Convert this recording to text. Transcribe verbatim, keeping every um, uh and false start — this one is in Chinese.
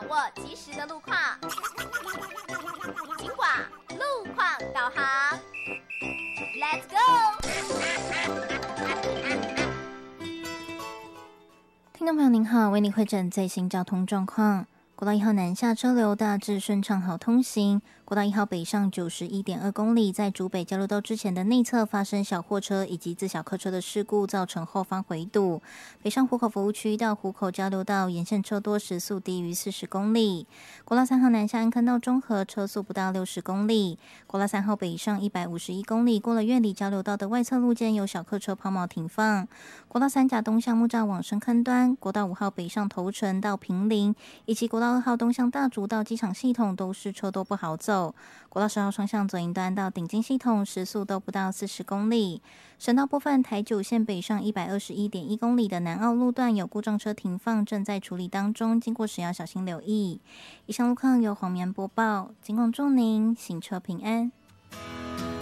握即时的路况。警广路况导航 ，Let's go！ 听众朋友您好，为您汇诊最新交通状况。国道一号南下车流大致顺畅好通行，国道一号北上 九十一点二公里，在竹北交流道之前的内侧发生小货车以及自小客车的事故，造成后方回堵。北上湖口服务区到湖口交流道沿线车多，时速低于四十公里。国道三号南下安坑到中和，车速不到六十公里。国道三号北上一百五十一公里，过了苑里交流道的外侧路肩有小客车抛锚停放。国道三甲东向木栅往深坑端，国道五号北上头城到平林，以及国道二号东向大竹到机场系统都是车多不好走。国道十号双向左营端到顶金系统时速都不到四十公里。省道部分，台九线北上一百二十一点一公里的南澳路段有故障车停放，正在处理当中，经过时要小心留意。以上路况由黄棉播报，警广祝您行车平安。